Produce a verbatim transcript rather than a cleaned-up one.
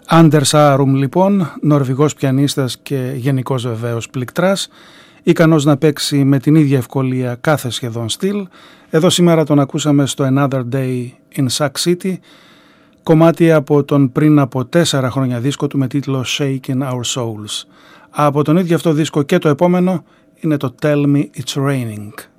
Anders Arum λοιπόν, Νορβηγός πιανίστας και γενικός βεβαίως πληκτράς, ικανός να παίξει με την ίδια ευκολία κάθε σχεδόν στυλ. Εδώ σήμερα τον ακούσαμε στο Another Day in Sac City, κομμάτι από τον πριν από τέσσερα χρόνια δίσκο του με τίτλο Shaking Our Souls. Από τον ίδιο αυτό δίσκο και το επόμενο είναι το Tell Me It's Raining.